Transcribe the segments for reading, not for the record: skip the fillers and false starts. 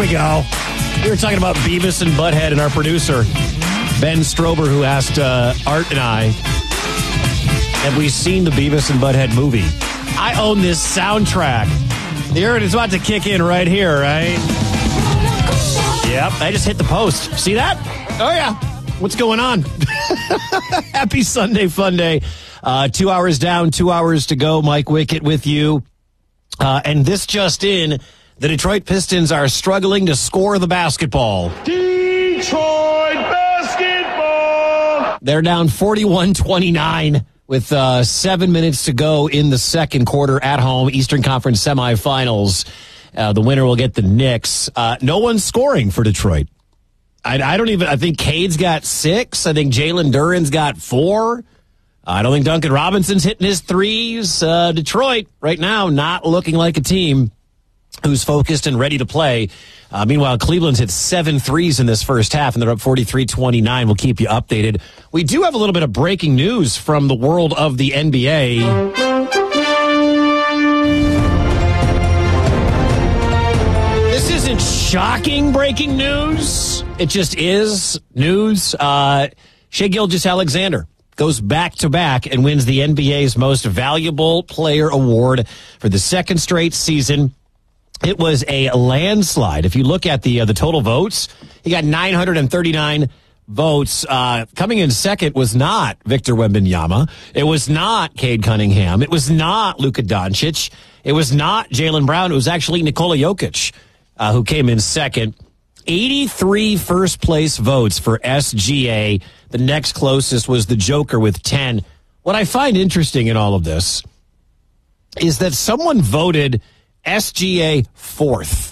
we go. We were talking about Beavis and Butthead and our producer, Ben Strober, who asked Art and I, have we seen the Beavis and Butthead movie? I own this soundtrack. The Art is about to kick in right here, right? Yep, I just hit the post. See that? Oh, yeah. What's going on? Happy Sunday, fun day. 2 hours down, 2 hours to go. Mike Wickett with you. And this just in, the Detroit Pistons are struggling to score the basketball. Detroit basketball! They're down 41-29 with 7 minutes to go in the second quarter at home, Eastern Conference semifinals. The winner will get the Knicks. No one's scoring for Detroit. I think Cade's got 6. I think Jalen Duren's got 4. I don't think Duncan Robinson's hitting his threes. Detroit, right now, not looking like a team who's focused and ready to play. Meanwhile, Cleveland's hit 7 threes in this first half, and they're up 43-29. We'll keep you updated. We do have a little bit of breaking news from the world of the NBA. This isn't shocking breaking news. It just is news. Shai Gilgeous-Alexander goes back-to-back and wins the NBA's Most Valuable Player Award for the second straight season. It was a landslide. If you look at the total votes, he got 939 votes. Coming in second was not Victor Wembanyama. It was not Cade Cunningham. It was not Luka Doncic. It was not Jaylen Brown. It was actually Nikola Jokic, who came in second. 83 first-place votes for SGA. The next closest was the Joker with 10. What I find interesting in all of this is that someone voted SGA fourth.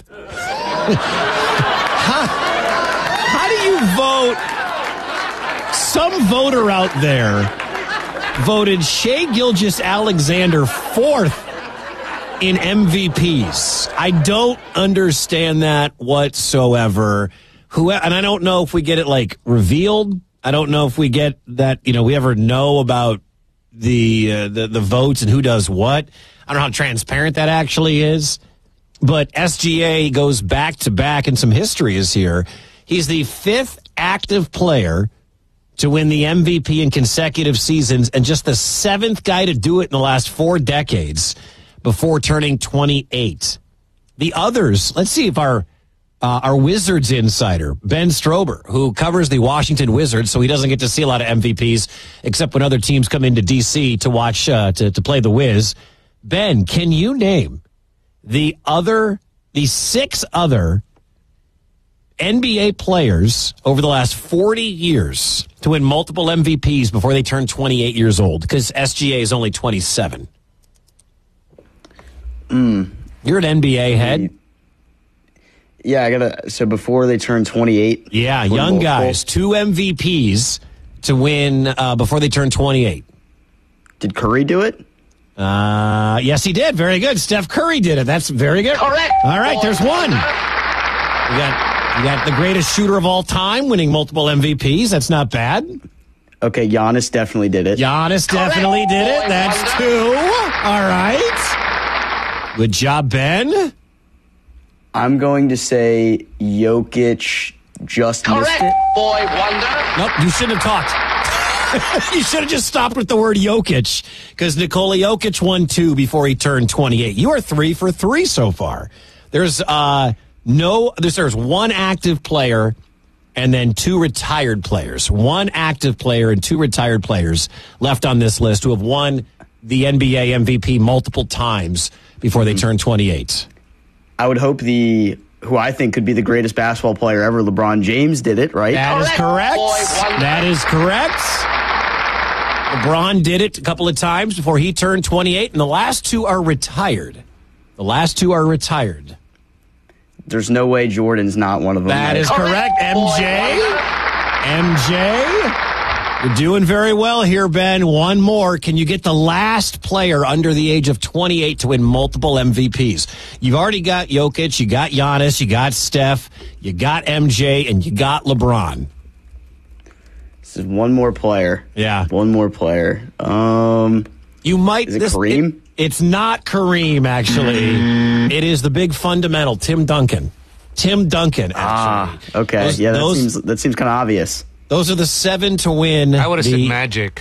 How do you vote? Some voter out there voted Shai Gilgeous-Alexander fourth in MVPs. I don't understand that whatsoever. And I don't know if we get it like revealed. I don't know if we get that, we ever know about the votes and who does what. I don't know how transparent that actually is. But SGA goes back to back, and some history is here. He's the 5th active player to win the MVP in consecutive seasons, and just the 7th guy to do it in the last 4 decades before turning 28. The others, let's see if our Wizards insider, Ben Strober, who covers the Washington Wizards, so he doesn't get to see a lot of MVPs, except when other teams come into D.C. to watch, to play the Wiz. Ben, can you name the 6 other NBA players over the last 40 years to win multiple MVPs before they turn 28 years old? Because SGA is only 27. You're an NBA head. Yeah, so before they turn 28. Yeah, young guys, 2 MVPs to win before they turn 28. Did Curry do it? Yes, he did. Very good. Steph Curry did it. That's very good. Correct. All right, there's one. You got the greatest shooter of all time winning multiple MVPs. That's not bad. Okay, Giannis definitely did it. Giannis definitely did it. That's 2. All right. Good job, Ben. I'm going to say Jokic just missed it. Boy wonder. Nope, you shouldn't have talked. You should have just stopped with the word Jokic, because Nikola Jokic won 2 before he turned 28. You are 3 for 3 so far. There's there's 1 active player and then 2 retired players. 1 active player and 2 retired players left on this list who have won the NBA MVP multiple times before they turn 28. I would hope who I think could be the greatest basketball player ever, LeBron James, did it, right? That is correct. That is correct. LeBron did it a couple of times before he turned 28, and the last 2 are retired. There's no way Jordan's not one of them. That is correct. MJ. You're doing very well here, Ben. One more. Can you get the last player under the age of 28 to win multiple MVPs? You've already got Jokic, you got Giannis, you got Steph, you got MJ, and you got LeBron. This is one more player. Yeah. One more player. You might. Is it Kareem? It's not Kareem, actually. It is the big fundamental, Tim Duncan. Tim Duncan, actually. Okay. That seems kind of obvious. Those are the 7 to win. I would have said Magic.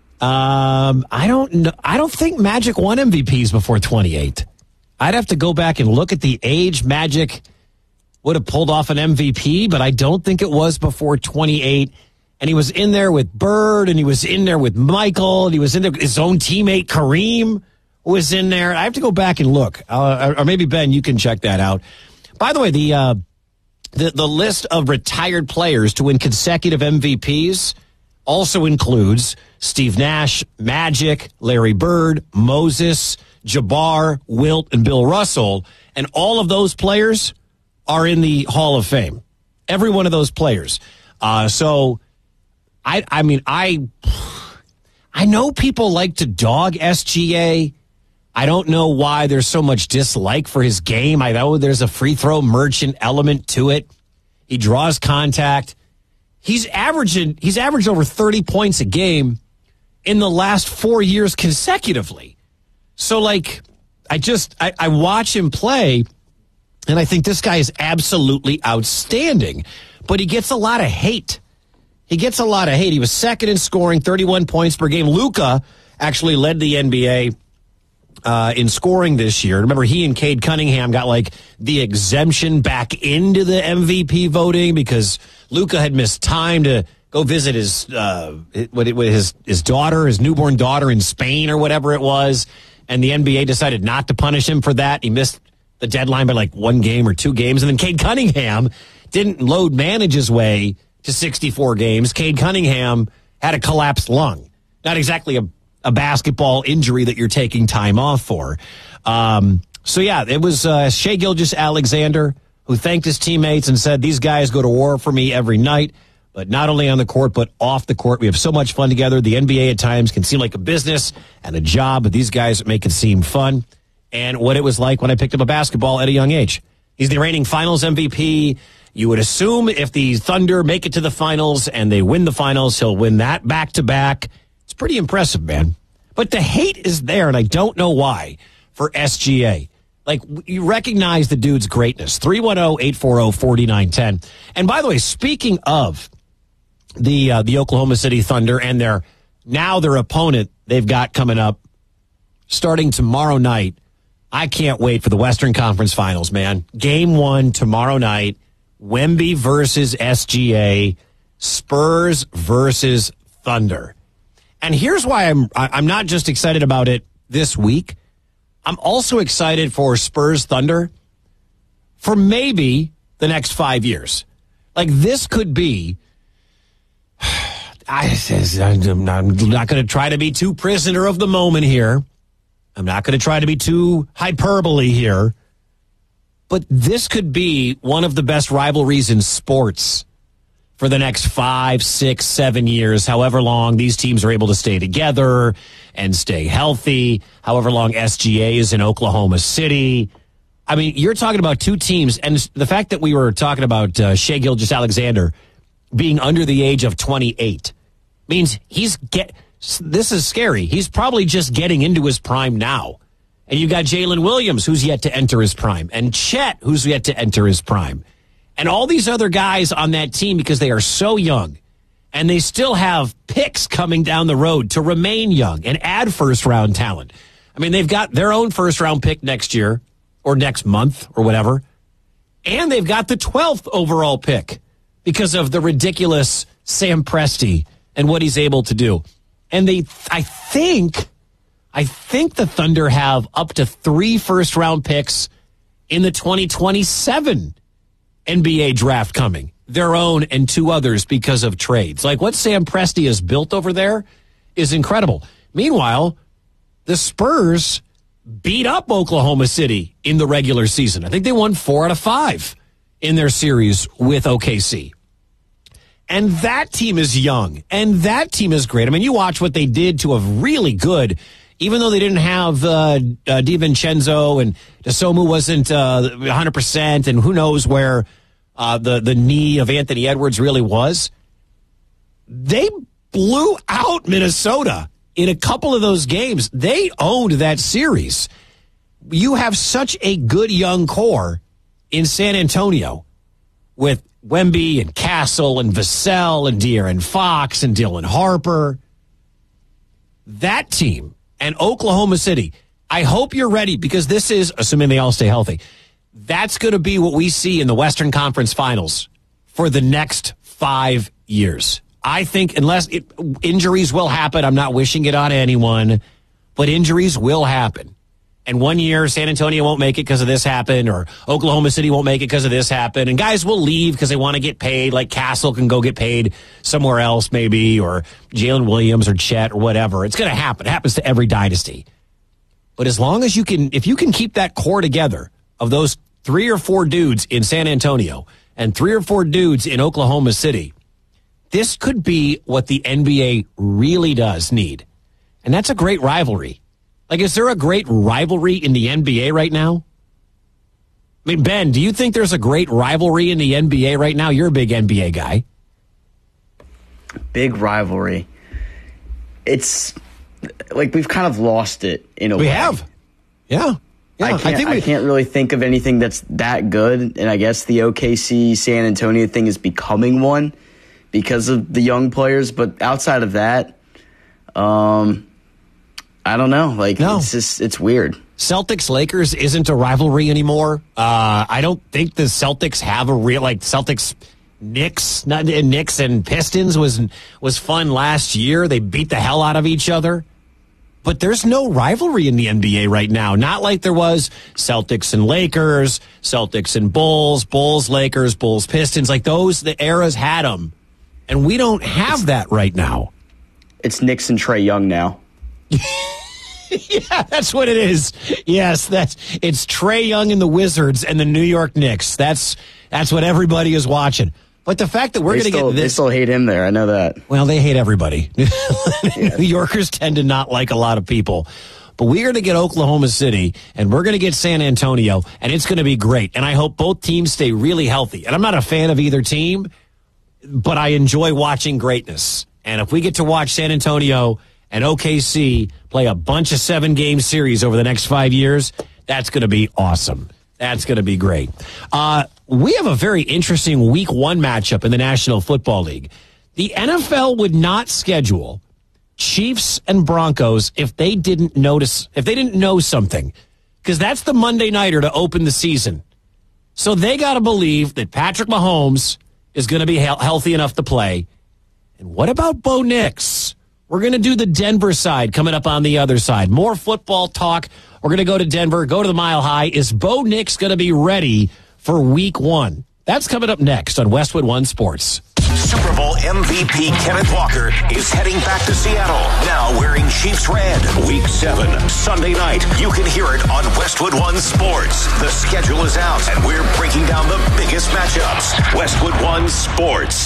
I don't know. I don't think Magic won MVPs before 28. I'd have to go back and look at the age Magic would have pulled off an MVP, but I don't think it was before 28. And he was in there with Bird, and he was in there with Michael, and he was in there with his own teammate Kareem was in there. I have to go back and look. Or maybe, Ben, you can check that out. By the way, the list of retired players to win consecutive MVPs also includes Steve Nash, Magic, Larry Bird, Moses, Jabbar, Wilt, and Bill Russell. And all of those players are in the Hall of Fame. Every one of those players. So, I mean, I know people like to dog SGA. I don't know why there's so much dislike for his game. I know there's a free throw merchant element to it. He draws contact. He's averaged over 30 points a game in the last 4 years consecutively. So, like, I watch him play, and I think this guy is absolutely outstanding. But he gets a lot of hate. He was second in scoring, 31 points per game. Luka actually led the NBA in scoring this year. Remember, he and Cade Cunningham got like the exemption back into the MVP voting because Luka had missed time to go visit his daughter, his newborn daughter in Spain or whatever it was. And the NBA decided not to punish him for that. He missed the deadline by like 1 game or 2 games. And then Cade Cunningham didn't load manage his way to 64 games. Cade Cunningham had a collapsed lung. Not exactly a basketball injury that you're taking time off for. So, yeah, it was Shai Gilgeous-Alexander who thanked his teammates and said, these guys go to war for me every night, but not only on the court, but off the court. We have so much fun together. The NBA at times can seem like a business and a job, but these guys make it seem fun. And what it was like when I picked up a basketball at a young age. He's the reigning finals MVP. You would assume if the Thunder make it to the finals and they win the finals, he'll win that back-to-back. It's pretty impressive, man. But the hate is there, and I don't know why, for SGA. Like, you recognize the dude's greatness. 310-840-4910. And by the way, speaking of the Oklahoma City Thunder and their opponent they've got coming up starting tomorrow night, I can't wait for the Western Conference Finals, man. Game 1 tomorrow night, Wemby versus SGA, Spurs versus Thunder. And here's why I'm not just excited about it this week. I'm also excited for Spurs Thunder for maybe the next 5 years. Like, this could be, I'm not going to try to be too prisoner of the moment here. I'm not going to try to be too hyperbole here. But this could be one of the best rivalries in sports for the next 5, 6, 7 years, however long these teams are able to stay together and stay healthy, however long SGA is in Oklahoma City. I mean, you're talking about two teams, and the fact that we were talking about Shai Gilgeous-Alexander being under the age of 28 means this is scary. He's probably just getting into his prime now. And you got Jalen Williams, who's yet to enter his prime, and Chet, who's yet to enter his prime. And all these other guys on that team, because they are so young, and they still have picks coming down the road to remain young and add first-round talent. I mean, they've got their own first-round pick next year or next month or whatever, and they've got the 12th overall pick because of the ridiculous Sam Presti and what he's able to do. And I think the Thunder have up to 3 first-round picks in the 2027 NBA draft coming. Their own and 2 others because of trades. Like, what Sam Presti has built over there is incredible. Meanwhile, the Spurs beat up Oklahoma City in the regular season. I think they won 4 out of 5 in their series with OKC. And that team is young, and that team is great. I mean, you watch what they did to a really good, even though they didn't have DiVincenzo and DeSomu wasn't 100%, and who knows where the knee of Anthony Edwards really was. They blew out Minnesota in a couple of those games. They owned that series. You have such a good young core in San Antonio with Wemby and Castle and Vassell and De'Aaron Fox and Dylan Harper. That team and Oklahoma City, I hope you're ready because this is, assuming they all stay healthy, that's going to be what we see in the Western Conference Finals for the next 5 years. I think unless injuries will happen, I'm not wishing it on anyone, but injuries will happen. And 1 year, San Antonio won't make it because of this happened, or Oklahoma City won't make it because of this happened. And guys will leave because they want to get paid, like Castle can go get paid somewhere else maybe, or Jalen Williams or Chet or whatever. It's going to happen. It happens to every dynasty. But as long as if you can keep that core together of those 3 or 4 dudes in San Antonio and 3 or 4 dudes in Oklahoma City, this could be what the NBA really does need. And that's a great rivalry. Like, is there a great rivalry in the NBA right now? I mean, Ben, do you think there's a great rivalry in the NBA right now? You're a big NBA guy. Big rivalry. It's like we've kind of lost it in a way. We have. Yeah. I can't really think of anything that's that good. And I guess the OKC San Antonio thing is becoming one because of the young players. But outside of that, I don't know. It's weird. Celtics-Lakers isn't a rivalry anymore. I don't think the Celtics have a real, Celtics-Knicks and Pistons was fun last year. They beat the hell out of each other. But there's no rivalry in the NBA right now. Not like there was Celtics and Lakers, Celtics and Bulls, Bulls-Lakers, Bulls-Pistons. Like the eras had them. And we don't have that right now. It's Knicks and Trae Young now. Yeah, that's what it is. Yes, it's Trae Young and the Wizards and the New York Knicks. That's what everybody is watching. But the fact that we're going to get this... They still hate him there. I know that. Well, they hate everybody. New Yorkers tend to not like a lot of people. But we're going to get Oklahoma City, and we're going to get San Antonio, and it's going to be great. And I hope both teams stay really healthy. And I'm not a fan of either team, but I enjoy watching greatness. And if we get to watch San Antonio and OKC play a bunch of 7-game series over the next 5 years, that's going to be awesome. That's going to be great. We have a very interesting Week 1 matchup in the National Football League. The NFL would not schedule Chiefs and Broncos if they didn't know something, because that's the Monday nighter to open the season. So they got to believe that Patrick Mahomes is going to be healthy enough to play. And what about Bo Nix? We're going to do the Denver side coming up on the other side. More football talk. We're going to go to Denver, go to the Mile High. Is Bo Nix going to be ready for Week 1? That's coming up next on Westwood One Sports. Super Bowl MVP Kenneth Walker is heading back to Seattle, now wearing Chiefs red. Week 7, Sunday night. You can hear it on Westwood One Sports. The schedule is out, and we're breaking down the biggest matchups. Westwood One Sports.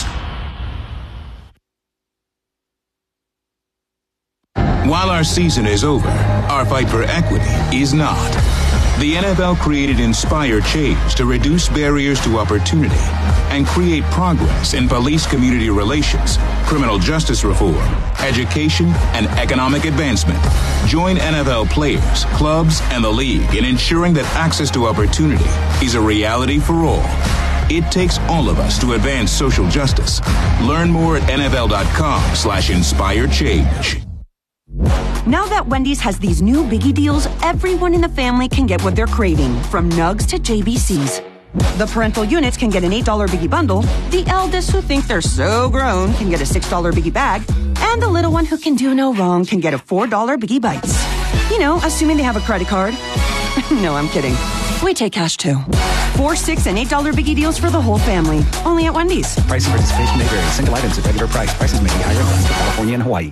While our season is over, our fight for equity is not. The NFL created Inspire Change to reduce barriers to opportunity and create progress in police community relations, criminal justice reform, education, and economic advancement. Join NFL players, clubs, and the league in ensuring that access to opportunity is a reality for all. It takes all of us to advance social justice. Learn more at NFL.com/inspirechange. Now that Wendy's has these new biggie deals, everyone in the family can get what they're craving, from Nugs to JBCs. The parental units can get an $8 biggie bundle, the eldest who think they're so grown can get a $6 biggie bag, and the little one who can do no wrong can get a $4 biggie bites. You know, assuming they have a credit card. No, I'm kidding. We take cash too. 4, $6, and $8 biggie deals for the whole family. Only at Wendy's. Price and participation may vary. Single items at regular price. Prices may be higher in California and Hawaii.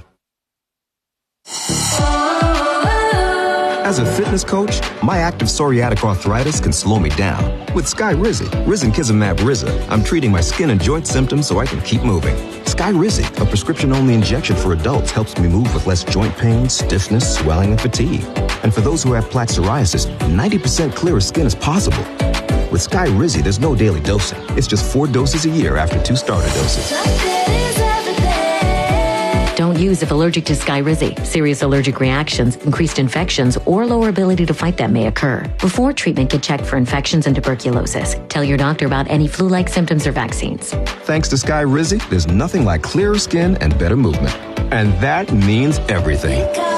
As a fitness coach, my active psoriatic arthritis can slow me down. With Skyrizi, Risankizumab Riza, I'm treating my skin and joint symptoms so I can keep moving. Skyrizi, a prescription-only injection for adults, helps me move with less joint pain, stiffness, swelling, and fatigue. And for those who have plaque psoriasis, 90% clearer skin is possible. With Skyrizi, there's no daily dosing. It's just 4 doses a year after 2 starter doses. Don't use if allergic to Skyrizi. Serious allergic reactions, increased infections, or lower ability to fight them may occur. Before treatment, get checked for infections and tuberculosis. Tell your doctor about any flu-like symptoms or vaccines. Thanks to Skyrizi, there's nothing like clearer skin and better movement. And that means everything.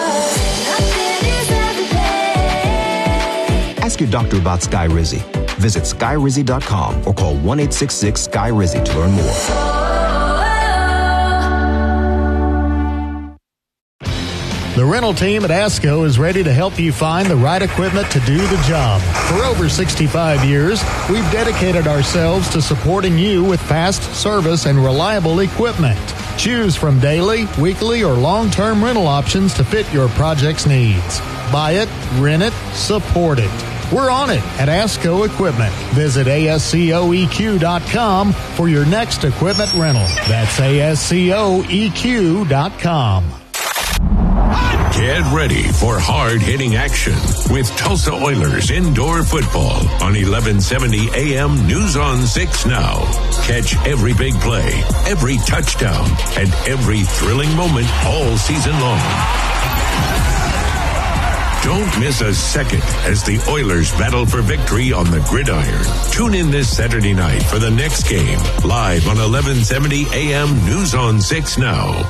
Ask your doctor about Skyrizi. Visit Skyrizi.com or call 1-866-SKY-RIZZI to learn more. The rental team at ASCO is ready to help you find the right equipment to do the job. For over 65 years, we've dedicated ourselves to supporting you with fast service and reliable equipment. Choose from daily, weekly, or long-term rental options to fit your project's needs. Buy it, rent it, support it. We're on it at ASCO Equipment. Visit ASCOEQ.com for your next equipment rental. That's ASCOEQ.com. Get ready for hard-hitting action with Tulsa Oilers indoor football on 1170 AM News on 6 Now. Catch every big play, every touchdown, and every thrilling moment all season long. Don't miss a second as the Oilers battle for victory on the gridiron. Tune in this Saturday night for the next game, live on 1170 AM News on 6 Now.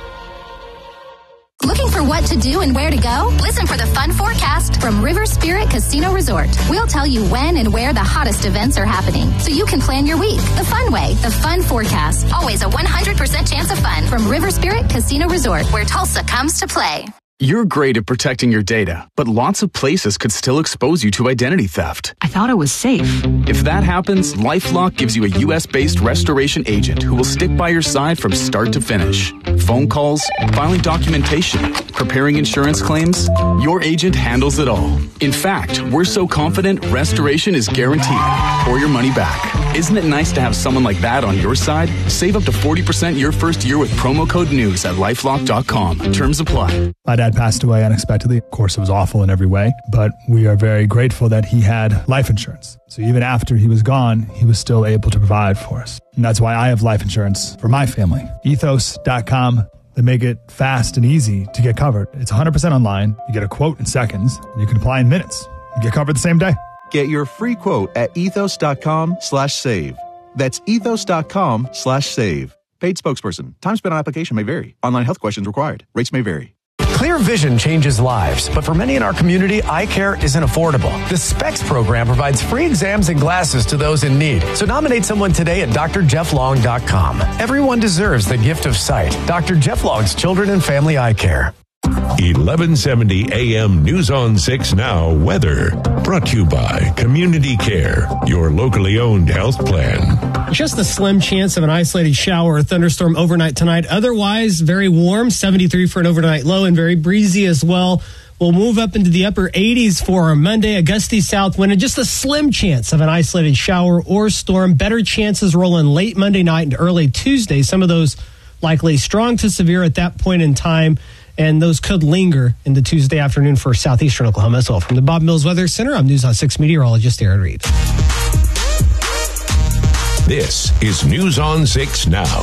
Looking for what to do and where to go? Listen for the fun forecast from River Spirit Casino Resort. We'll tell you when and where the hottest events are happening so you can plan your week the fun way. The fun forecast. Always a 100% chance of fun from River Spirit Casino Resort, where Tulsa comes to play. You're great at protecting your data, but lots of places could still expose you to identity theft. I thought it was safe. If that happens, LifeLock gives you a U.S.-based restoration agent who will stick by your side from start to finish. Phone calls, filing documentation, preparing insurance claims, your agent handles it all. In fact, we're so confident restoration is guaranteed or your money back. Isn't it nice to have someone like that on your side? Save up to 40% your first year with promo code NEWS at LifeLock.com. Terms apply. My dad passed away unexpectedly. Of course, it was awful in every way, but we are very grateful that he had life insurance. So even after he was gone, he was still able to provide for us. And that's why I have life insurance for my family. Ethos.com. They make it fast and easy to get covered. It's 100% online. You get a quote in seconds, and you can apply in minutes. You get covered the same day. Get your free quote at ethos.com/save. That's ethos.com/save. Paid spokesperson. Time spent on application may vary. Online health questions required. Rates may vary. Clear vision changes lives, but for many in our community, eye care isn't affordable. The SPECS program provides free exams and glasses to those in need. So nominate someone today at drjefflong.com. Everyone deserves the gift of sight. Dr. Jeff Long's Children and Family Eye Care. 1170 AM News on 6 Now weather. Brought to you by Community Care, your locally owned health plan. Just a slim chance of an isolated shower or thunderstorm overnight tonight. Otherwise, very warm, 73 for an overnight low, and very breezy as well. We'll move up into the upper 80s for our Monday, a gusty south wind, and just a slim chance of an isolated shower or storm. Better chances rolling late Monday night and early Tuesday. Some of those likely strong to severe at that point in time. And those could linger into Tuesday afternoon for southeastern Oklahoma as well. From the Bob Mills Weather Center, I'm News on 6 meteorologist Aaron Reed. This is News on 6 Now.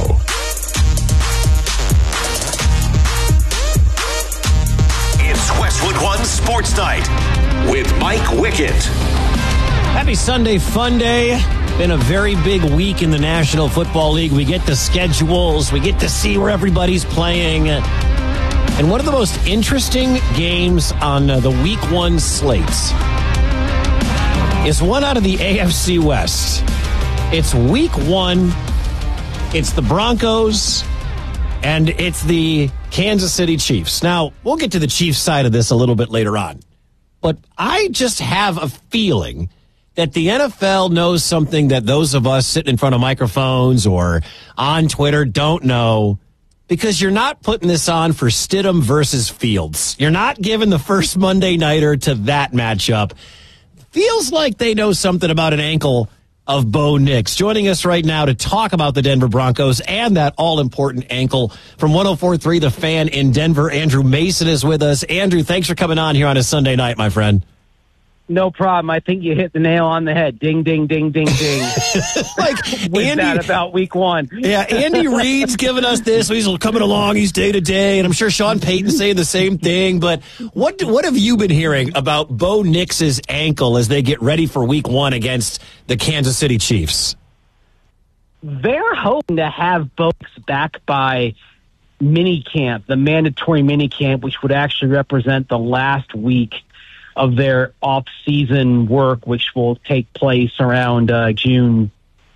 It's Westwood One Sports Night with Mike Wickett. Happy Sunday Fun Day. Been a very big week in the National Football League. We get the schedules. We get to see where everybody's playing. And one of the most interesting games on the Week 1 slates is one out of the AFC West. It's Week 1. It's the Broncos, and it's the Kansas City Chiefs. Now, we'll get to the Chiefs side of this a little bit later on. But I just have a feeling that the NFL knows something that those of us sitting in front of microphones or on Twitter don't know. Because you're not putting this on for Stidham versus Fields. You're not giving the first Monday nighter to that matchup. Feels like they know something about an ankle of Bo Nix. Joining us right now to talk about the Denver Broncos and that all-important ankle from 104.3 The Fan in Denver, Andrew Mason is with us. Andrew, thanks for coming on here on a Sunday night, my friend. No problem. I think you hit the nail on the head. Ding, ding, ding, ding, ding. Like Andy, that about week one. Yeah, Andy Reid's giving us this. He's coming along. He's day to day, and I'm sure Sean Payton's saying the same thing. But what have you been hearing about Bo Nix's ankle as they get ready for week one against the Kansas City Chiefs? They're hoping to have Bo Nix back by minicamp, the mandatory minicamp, which would actually represent the last week of their off-season work, which will take place around June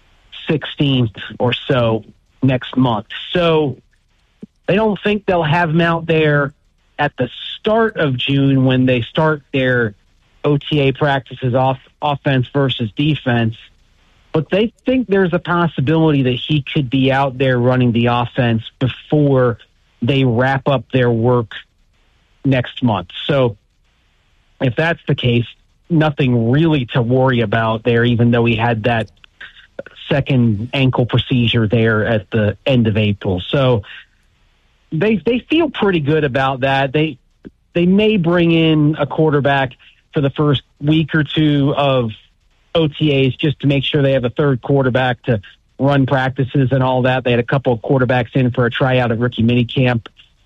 16th or so next month. So they don't think they'll have him out there at the start of June when they start their OTA practices, offense versus defense. But they think there's a possibility that he could be out there running the offense before they wrap up their work next month. So if that's the case, nothing really to worry about there, even though he had that second ankle procedure there at the end of April. So they feel pretty good about that. They may bring in a quarterback for the first week or two of OTAs just to make sure they have a third quarterback to run practices and all that. They had a couple of quarterbacks in for a tryout at rookie minicamp.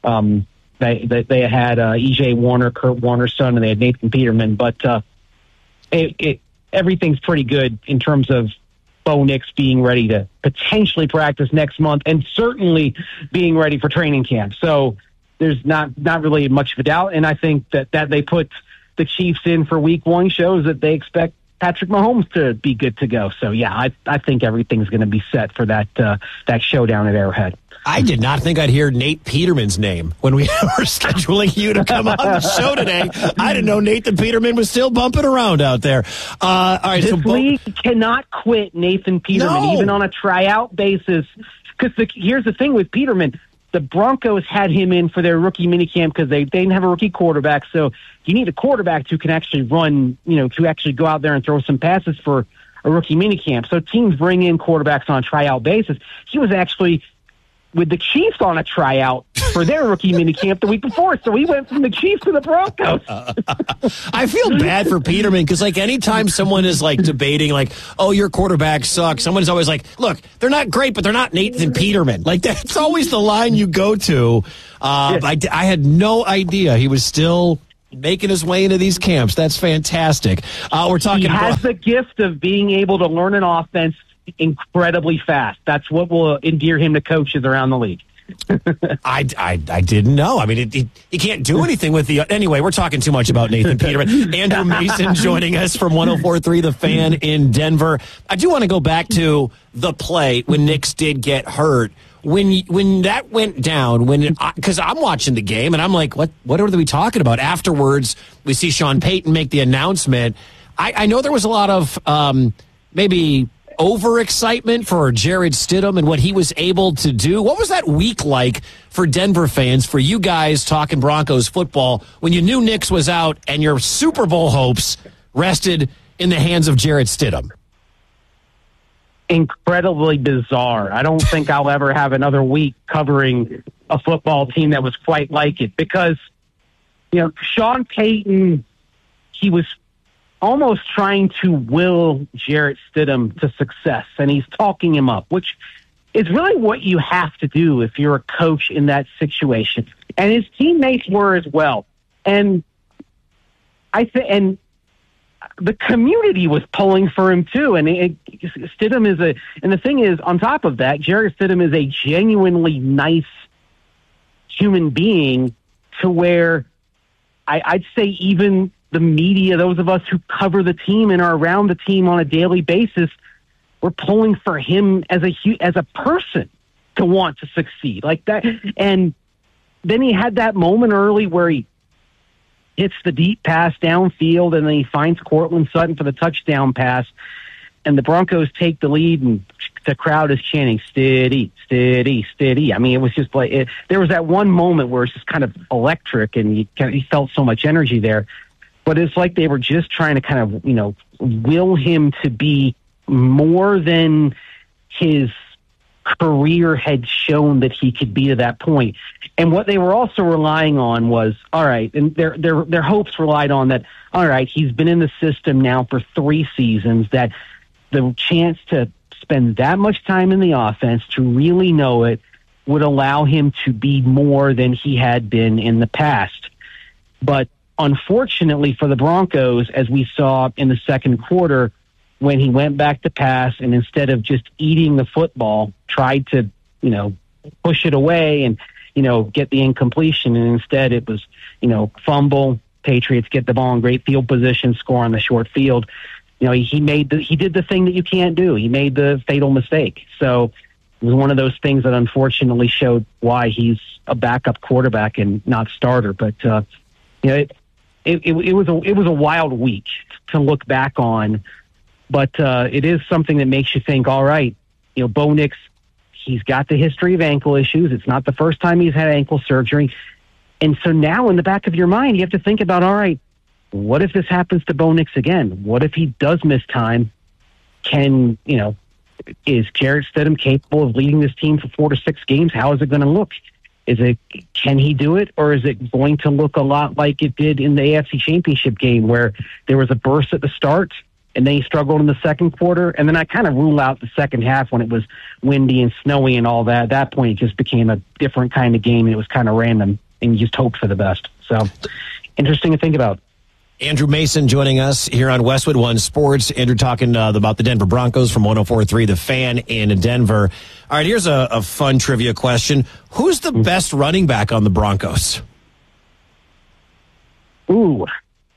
They had E.J. Warner, Kurt Warner's son, and they had Nathan Peterman. But everything's pretty good in terms of Bo Nix being ready to potentially practice next month and certainly being ready for training camp. So there's not really much of a doubt. And I think that they put the Chiefs in for week one shows that they expect Patrick Mahomes to be good to go. So, yeah, I think everything's going to be set for that showdown at Arrowhead. I did not think I'd hear Nate Peterman's name when we were scheduling you to come on the show today. I didn't know Nathan Peterman was still bumping around out there. All right, this league cannot quit Nathan Peterman, even on a tryout basis. Because here's the thing with Peterman. The Broncos had him in for their rookie minicamp because they didn't have a rookie quarterback. So you need a quarterback who can actually run, to actually go out there and throw some passes for a rookie minicamp. So teams bring in quarterbacks on a tryout basis. He was actually with the Chiefs on a tryout for their rookie minicamp the week before. So he went from the Chiefs to the Broncos. I feel bad for Peterman because, anytime someone is, debating, oh, your quarterback sucks, someone's always like, look, they're not great, but they're not Nathan Peterman. That's always the line you go to. I had no idea he was still making his way into these camps. That's fantastic. We're talking. He has the gift of being able to learn an offense incredibly fast. That's what will endear him to coaches around the league. I didn't know. I mean, he can't do anything with the... Anyway, we're talking too much about Nathan Peterman. Andrew Mason joining us from 104.3 The Fan in Denver. I do want to go back to the play when Nix did get hurt. When that went down, because I'm watching the game and I'm like, what are we talking about? Afterwards, we see Sean Payton make the announcement. I know there was a lot of maybe overexcitement for Jarrett Stidham and what he was able to do. What was that week like for Denver fans, for you guys talking Broncos football, when you knew Nix was out and your Super Bowl hopes rested in the hands of Jarrett Stidham? Incredibly bizarre. I don't think I'll ever have another week covering a football team that was quite like it because, Sean Payton, he was almost trying to will Jarrett Stidham to success, and he's talking him up, which is really what you have to do if you're a coach in that situation. And his teammates were as well. And and the community was pulling for him too. And Stidham and the thing is, on top of that, Jarrett Stidham is a genuinely nice human being to where I'd say even the media, those of us who cover the team and are around the team on a daily basis, we're pulling for him as a person to want to succeed like that. And then he had that moment early where he hits the deep pass downfield and then he finds Cortland Sutton for the touchdown pass, and the Broncos take the lead and the crowd is chanting steady, steady, steady. I mean, it was just there was that one moment where it's just kind of electric and you felt so much energy there. But it's like they were just trying to kind of, will him to be more than his career had shown that he could be to that point. And what they were also relying on was, all right, and their hopes relied on that, all right, he's been in the system now for 3 seasons, that the chance to spend that much time in the offense, to really know it, would allow him to be more than he had been in the past. But unfortunately for the Broncos, as we saw in the second quarter, when he went back to pass and instead of just eating the football, tried to, push it away and, get the incompletion. And instead it was, fumble, Patriots get the ball in great field position, score on the short field. He did the thing that you can't do. He made the fatal mistake. So it was one of those things that unfortunately showed why he's a backup quarterback and not starter. But, it was a wild week to look back on. But it is something that makes you think, all right, Bo Nix, he's got the history of ankle issues. It's not the first time he's had ankle surgery. And so now in the back of your mind, you have to think about, all right, what if this happens to Bo Nix again? What if he does miss time? Is Jarrett Stidham capable of leading this team for 4 to 6 games? How is it going to look? Can he do it, or is it going to look a lot like it did in the AFC Championship game, where there was a burst at the start and then he struggled in the second quarter? And then I kind of rule out the second half when it was windy and snowy and all that. At that point, it just became a different kind of game, and it was kind of random, and you just hoped for the best. So interesting to think about. Andrew Mason joining us here on Westwood One Sports. Andrew talking about the Denver Broncos from 104.3 The Fan in Denver. All right, here's a fun trivia question. Who's the best running back on the Broncos? Ooh.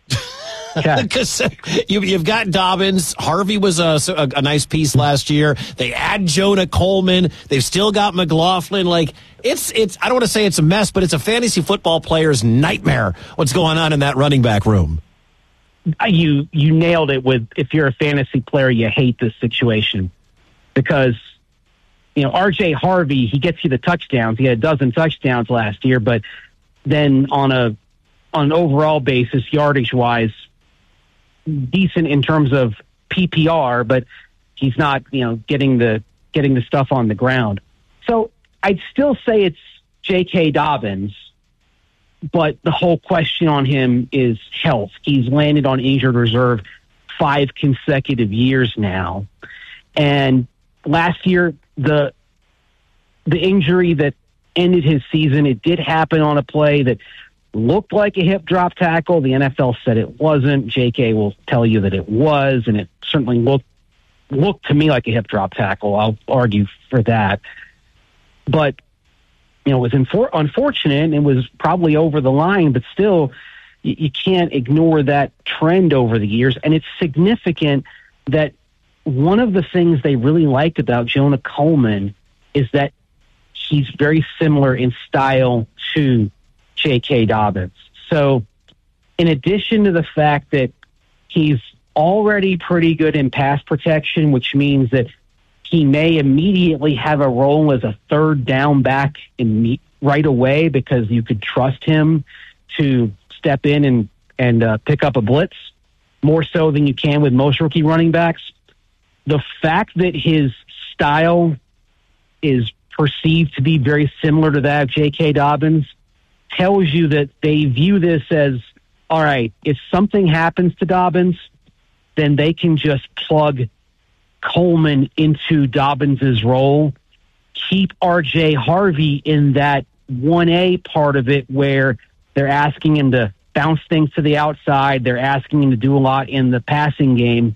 Because you've got Dobbins. Harvey was a nice piece last year. They add Jonah Coleman. They've still got McLaughlin. It's I don't want to say it's a mess, but it's a fantasy football player's nightmare what's going on in that running back room. You nailed it with, if you're a fantasy player, you hate this situation because, RJ Harvey, he gets you the touchdowns. He had 12 touchdowns last year, but then on an overall basis, yardage wise, decent in terms of PPR, but he's not, getting the stuff on the ground. So I'd still say it's J.K. Dobbins, but the whole question on him is health. He's landed on injured reserve 5 consecutive years now. And last year, the injury that ended his season, it did happen on a play that looked like a hip drop tackle. The NFL said it wasn't. JK will tell you that it was, and it certainly looked to me like a hip drop tackle. I'll argue for that. But, it was unfortunate, and it was probably over the line, but still, you can't ignore that trend over the years. And it's significant that one of the things they really liked about Jonah Coleman is that he's very similar in style to J.K. Dobbins. So in addition to the fact that he's already pretty good in pass protection, which means that he may immediately have a role as a third down back right away because you could trust him to step in and pick up a blitz more so than you can with most rookie running backs. The fact that his style is perceived to be very similar to that of J.K. Dobbins tells you that they view this as, all right, if something happens to Dobbins, then they can just plug Coleman into Dobbins's role, keep RJ Harvey in that 1A part of it where they're asking him to bounce things to the outside, they're asking him to do a lot in the passing game,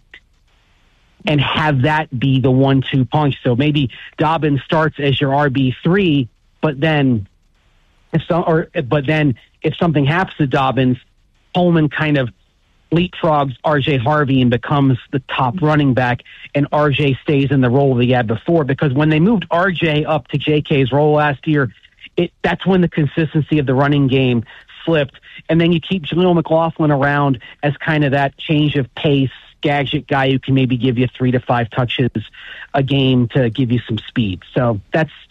and have that be the 1-2 punch. So maybe Dobbins starts as your RB3, but then if something happens to Dobbins, Coleman kind of leapfrogs RJ Harvey and becomes the top running back, and RJ stays in the role that he had before. Because when they moved RJ up to JK's role last year, that's when the consistency of the running game slipped. And then you keep Jaleel McLaughlin around as kind of that change of pace, gadget guy who can maybe give you 3 to 5 touches a game to give you some speed. So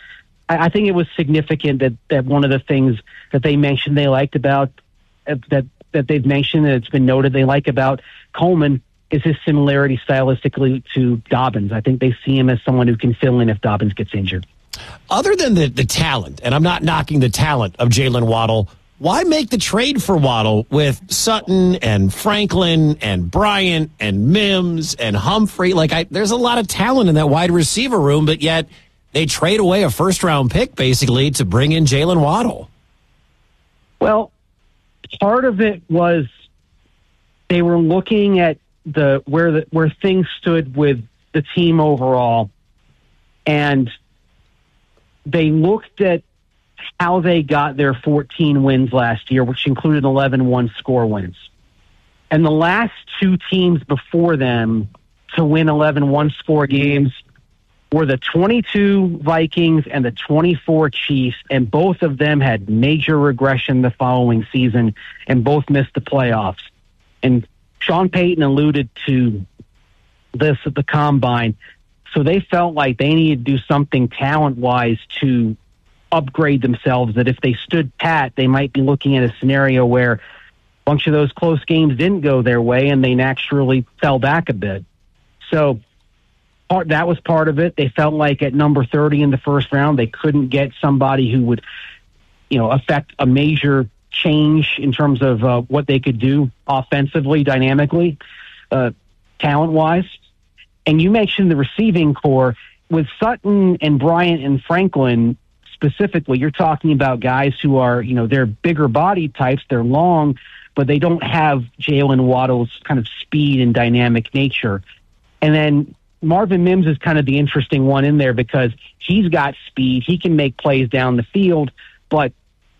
I think it was significant that one of the things that they mentioned they liked about that they've mentioned, that it's been noted they like about Coleman, is his similarity stylistically to Dobbins. I think they see him as someone who can fill in if Dobbins gets injured. Other than the talent, and I'm not knocking the talent of Jalen Waddle, why make the trade for Waddle with Sutton and Franklin and Bryant and Mims and Humphrey? There's a lot of talent in that wide receiver room, but yet they trade away a first-round pick, basically, to bring in Jalen Waddle. Well, part of it was they were looking at where things stood with the team overall, and they looked at how they got their 14 wins last year, which included 11 one-score wins. And the last two teams before them to win 11 one-score games were the 22 Vikings and the 24 Chiefs, and both of them had major regression the following season, and both missed the playoffs. And Sean Payton alluded to this at the Combine. So they felt like they needed to do something talent-wise to upgrade themselves, that if they stood pat, they might be looking at a scenario where a bunch of those close games didn't go their way and they naturally fell back a bit. So that was part of it. They felt like at number 30 in the first round, they couldn't get somebody who would, affect a major change in terms of what they could do offensively, dynamically, talent-wise. And you mentioned the receiving core. With Sutton and Bryant and Franklin specifically, you're talking about guys who are, they're bigger body types, they're long, but they don't have Jalen Waddle's kind of speed and dynamic nature. And then Marvin Mims is kind of the interesting one in there because he's got speed. He can make plays down the field, but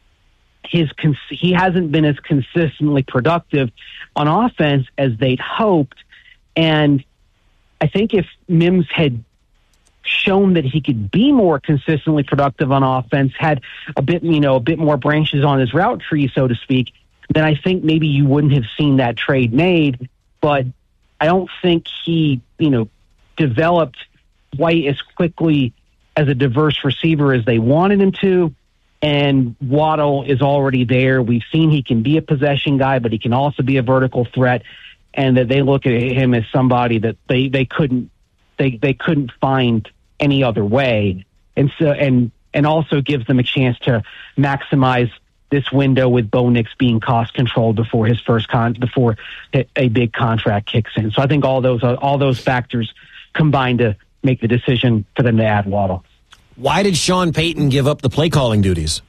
he hasn't been as consistently productive on offense as they'd hoped. And I think if Mims had shown that he could be more consistently productive on offense, had a bit more branches on his route tree, so to speak, then I think maybe you wouldn't have seen that trade made. But I don't think he, developed quite as quickly as a diverse receiver as they wanted him to. And Waddle is already there. We've seen he can be a possession guy, but he can also be a vertical threat. And that they look at him as somebody that they couldn't find any other way, and so and also gives them a chance to maximize this window with Bo Nix being cost controlled before his before a big contract kicks in. So I think all those factors combine to make the decision for them to add Waddle. Why did Sean Payton give up the play calling duties?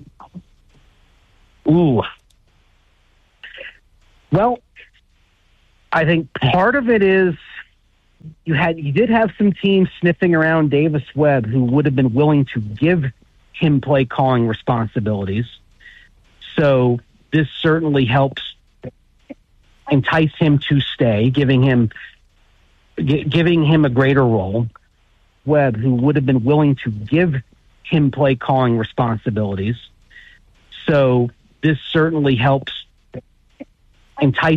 Ooh, well, I think part of it is you did have some teams sniffing around Davis Webb who would have been willing to give him play calling responsibilities. So this certainly helps entice him to stay, giving him a greater role. Webb, who would have been willing to give him play calling responsibilities. So this certainly helps entice